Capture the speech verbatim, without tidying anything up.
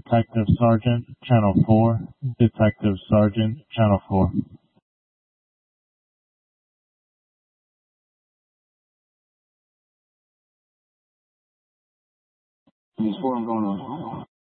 Detective Sergeant, Channel four. Detective Sergeant, Channel four. This four, I'm going on.